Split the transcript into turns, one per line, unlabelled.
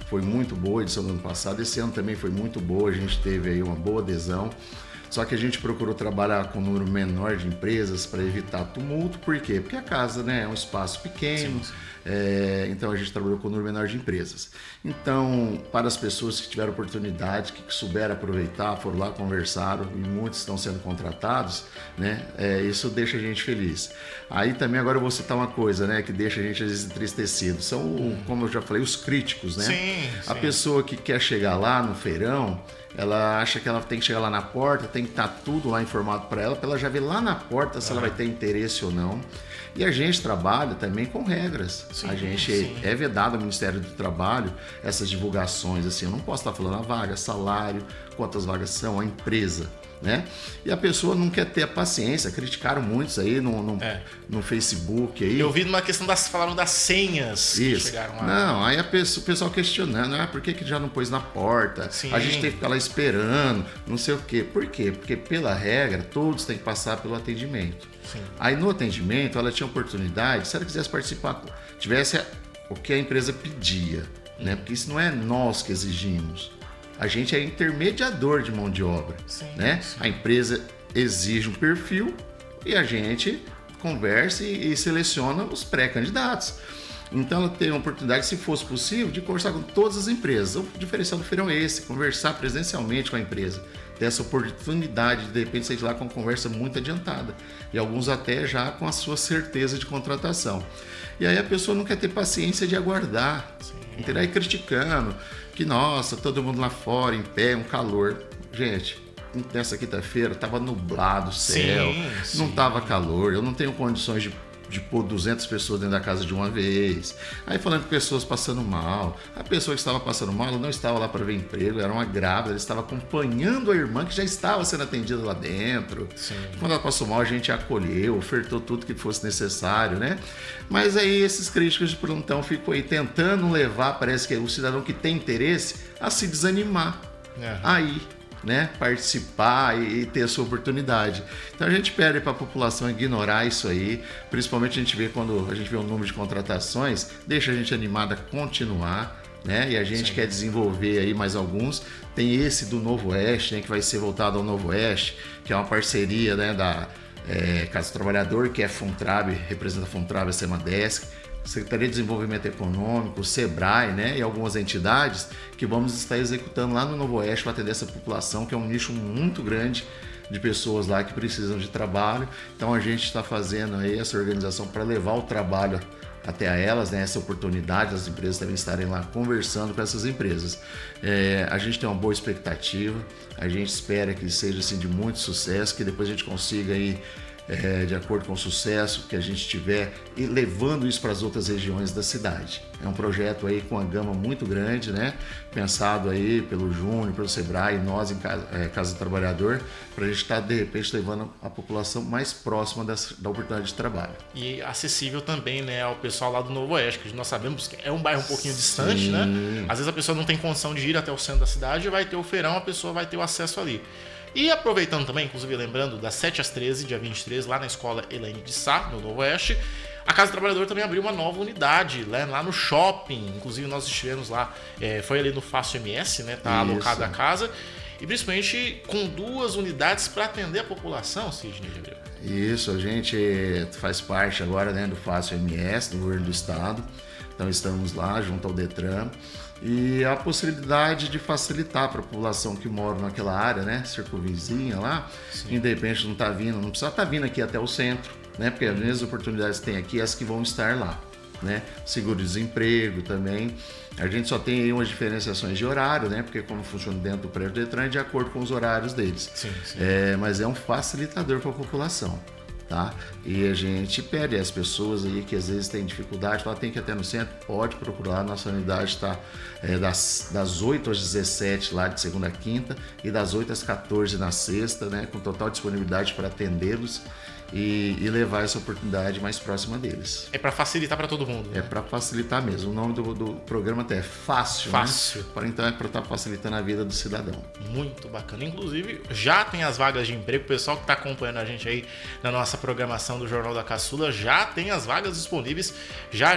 foi muito boa a edição do ano passado. Esse ano também foi muito boa, a gente teve aí uma boa adesão. Só que a gente procurou trabalhar com um número menor de empresas para evitar tumulto. Por quê? Porque a casa, né, é um espaço pequeno,
Sim.
Então a gente trabalhou com um número menor de empresas. Então, para as pessoas que tiveram oportunidade, que souberam aproveitar, foram lá, conversaram, e muitos estão sendo contratados, né, isso deixa a gente feliz. Aí também agora eu vou citar uma coisa, né, que deixa a gente às vezes entristecido. São, como eu já falei, os críticos, né?
Sim.
A pessoa que quer chegar lá no feirão, ela acha que ela tem que chegar lá na porta, tem que estar tudo lá informado para ela já ver lá na porta se ela vai ter interesse ou não. E a gente trabalha também com regras.
Sim,
a gente
sim.
é vedado ao Ministério do Trabalho essas divulgações, assim, eu não posso estar falando a vaga, salário, quantas vagas são, a empresa, né? E a pessoa não quer ter a paciência, criticaram muitos aí no Facebook aí.
Eu vi numa questão falaram das senhas que chegaram lá.
Não, aí o pessoal questionando, por que já não pôs na porta?
Sim.
A gente tem que ficar lá esperando, não sei o quê. Por quê? Porque pela regra, todos têm que passar pelo atendimento.
Sim.
Aí no atendimento, ela tinha oportunidade, se ela quisesse participar, tivesse o que a empresa pedia, né? Porque isso não é nós que exigimos. A gente é intermediador de mão de obra, né? Sim. A empresa exige um perfil e a gente conversa e seleciona os pré-candidatos. Então ela tem a oportunidade, se fosse possível, de conversar com todas as empresas. O diferencial do feirão é esse, conversar presencialmente com a empresa. Ter essa oportunidade de repente sair de lá com uma conversa muito adiantada. E alguns até já com a sua certeza de contratação. E aí a pessoa não quer ter paciência de aguardar, entendeu? Aí criticando que, nossa, todo mundo lá fora, em pé, um calor. Gente, nessa quinta-feira estava nublado o céu, não estava calor, eu não tenho condições de pôr 200 pessoas dentro da casa de uma vez. Aí falando de pessoas passando mal. A pessoa que estava passando mal, ela não estava lá para ver emprego, era uma grávida, ela estava acompanhando a irmã que já estava sendo atendida lá dentro.
Sim.
Quando ela passou mal, a gente acolheu, ofertou tudo que fosse necessário, né? Mas aí esses críticos de plantão ficam aí tentando levar, parece que é o cidadão que tem interesse, a se desanimar. Aí, né, participar e ter a sua oportunidade. Então a gente pede para a população ignorar isso aí, principalmente a gente vê quando a gente vê o número de contratações, deixa a gente animado a continuar, né? E a gente quer desenvolver aí mais alguns. Tem esse do Novo Oeste, né, que vai ser voltado ao Novo Oeste, que é uma parceria, né, da Casa do Trabalhador, que é Funtrab, representa a Funtrab, a Semadesc, Secretaria de Desenvolvimento Econômico, o SEBRAE, né, e algumas entidades que vamos estar executando lá no Novo Oeste para atender essa população, que é um nicho muito grande de pessoas lá que precisam de trabalho. Então a gente está fazendo aí essa organização para levar o trabalho até a elas, né, essa oportunidade das empresas também estarem lá conversando com essas empresas. A gente tem uma boa expectativa, a gente espera que seja assim, de muito sucesso, que depois a gente consiga aí de acordo com o sucesso que a gente tiver e levando isso para as outras regiões da cidade. É um projeto aí com uma gama muito grande, né? Pensado aí pelo Júnior, pelo Sebrae, nós em Casa do Trabalhador, para a gente estar de repente levando a população mais próxima da oportunidade de trabalho.
E acessível também, né, ao pessoal lá do Novo Oeste, que nós sabemos que é um bairro um pouquinho distante, né? Às vezes a pessoa não tem condição de ir até o centro da cidade, vai ter o feirão, a pessoa vai ter o acesso ali. E aproveitando também, inclusive lembrando, das 7 às 13, dia 23, lá na escola Elaine de Sá, no Novo Oeste, a Casa do Trabalhador também abriu uma nova unidade, né, lá no shopping. Inclusive nós estivemos lá, foi ali no Fácil MS, né, tá alocada a casa. E principalmente com 2 unidades para atender a população, Sidney Gabriel.
Isso, a gente faz parte agora, né, do Fácil MS, do governo do estado. Então estamos lá junto ao Detran. E a possibilidade de facilitar para a população que mora naquela área, né, circunvizinha lá, independente não tá vindo, não precisa estar vindo aqui até o centro, né, porque as mesmas oportunidades que tem aqui, as que vão estar lá, né, seguro-desemprego também. A gente só tem aí umas diferenciações de horário, né, porque como funciona dentro do prédio do Detran é de acordo com os horários deles. Mas é um facilitador para a população. Tá? E a gente pede às pessoas aí que às vezes têm dificuldade, fala, tem que ir até no centro, pode procurar, nossa unidade está das 8 às 17 lá de segunda a quinta e das 8 às 14 na sexta, né, com total disponibilidade para atendê-los e levar essa oportunidade mais próxima deles.
É para facilitar para todo mundo.
É para facilitar mesmo. O nome do programa até é Fácil.
Fácil.
Né? Então é para estar facilitando a vida do cidadão.
Muito bacana. Inclusive, já tem as vagas de emprego. O pessoal que está acompanhando a gente aí na nossa programação do Jornal da Caçula já tem as vagas disponíveis. Já